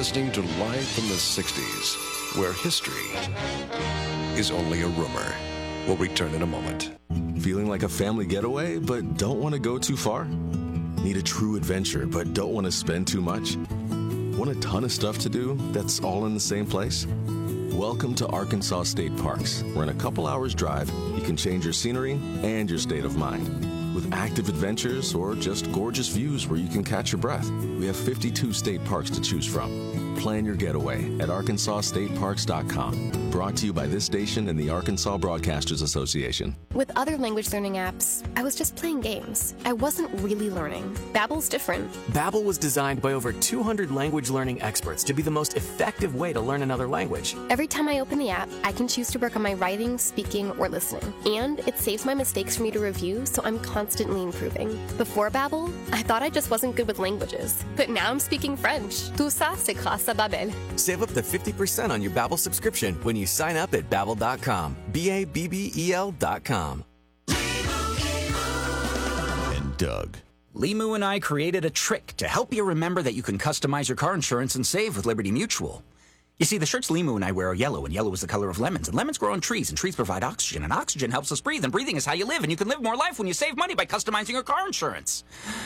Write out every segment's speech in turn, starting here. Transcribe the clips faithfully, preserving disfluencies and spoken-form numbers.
listening to Live from the sixties, where history is only a rumor. We'll return in a moment. Feeling like a family getaway, but don't want to go too far? Need a true adventure, but don't want to spend too much? Want a ton of stuff to do that's all in the same place? Welcome to Arkansas State Parks, where in a couple hours drive, you can change your scenery and your state of mind. With active adventures or just gorgeous views where you can catch your breath. We have fifty-two state parks to choose from. Plan your getaway at arkansas state parks dot com. Brought to you by this station and the Arkansas Broadcasters Association. With other language learning apps, I was just playing games. I wasn't really learning. Babbel's different. Babbel was designed by over two hundred language learning experts to be the most effective way to learn another language. Every time I open the app, I can choose to work on my writing, speaking, or listening. And it saves my mistakes for me to review, so I'm constantly improving. Before Babbel, I thought I just wasn't good with languages. But now I'm speaking French. Tout ça, c'est grâce à Babbel. Save up to fifty percent on your Babbel subscription when you sign up at babbel dot com. B A B B E L dot com. And Doug. Limu and I created a trick to help you remember that you can customize your car insurance and save with Liberty Mutual. You see, the shirts Limu and I wear are yellow, and yellow is the color of lemons, and lemons grow on trees, and trees provide oxygen, and oxygen helps us breathe, and breathing is how you live, and you can live more life when you save money by customizing your car insurance.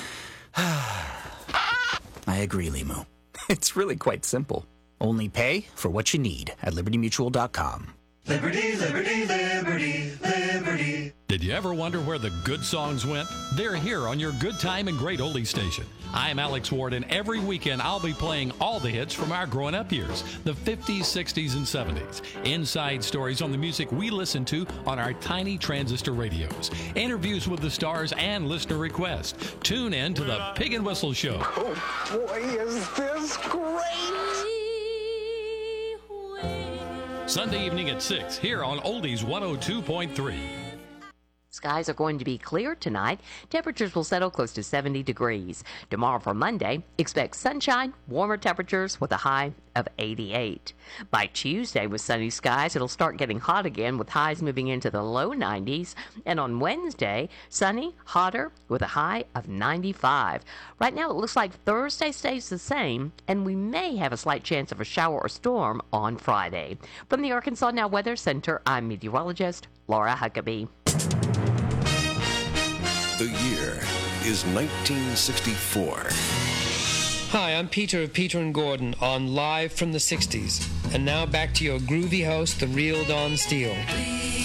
I agree, Limu. It's really quite simple. Only pay for what you need at liberty mutual dot com. Liberty, liberty, liberty, liberty. Did you ever wonder where the good songs went? They're here on your Good Time and Great Oldies station. I'm Alex Ward, and every weekend I'll be playing all the hits from our growing up years, the fifties, sixties, and seventies. Inside stories on the music we listen to on our tiny transistor radios. Interviews with the stars and listener requests. Tune in to the Pig and Whistle Show. Oh, boy, is this great! Sunday evening at six, here on Oldies one oh two point three. Skies are going to be clear tonight. Temperatures will settle close to seventy degrees. Tomorrow for Monday, expect sunshine, warmer temperatures with a high of eighty-eight. By Tuesday, with sunny skies, it'll start getting hot again with highs moving into the low nineties. And on Wednesday, sunny, hotter with a high of ninety-five. Right now, it looks like Thursday stays the same, and we may have a slight chance of a shower or storm on Friday. From the Arkansas Now Weather Center, I'm meteorologist Laura Huckabee. The year is nineteen sixty-four. Hi, I'm Peter of Peter and Gordon on Live from the sixties. And now back to your groovy host, the real Don Steele.